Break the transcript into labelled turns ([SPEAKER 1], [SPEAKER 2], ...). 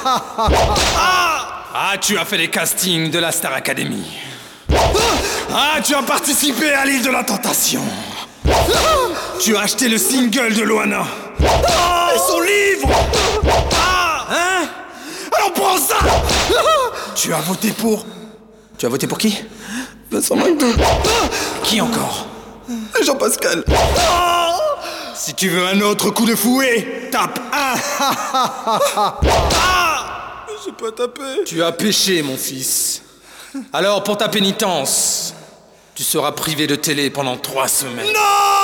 [SPEAKER 1] Ah, tu as fait les castings de la Star Academy. Ah, tu as participé à l'île de la Tentation. Tu as acheté le single de Loana. Et son livre. Hein? Alors prends ça. Tu as voté pour... Tu as voté pour qui?
[SPEAKER 2] Vincent McDo.
[SPEAKER 1] Qui encore?
[SPEAKER 2] Jean-Pascal.
[SPEAKER 1] Si tu veux un autre coup de fouet, tape 1.
[SPEAKER 2] J'ai pas tapé.
[SPEAKER 1] Tu as péché, mon fils. Alors, pour ta pénitence, tu seras privé de télé pendant 3 semaines.
[SPEAKER 2] Non!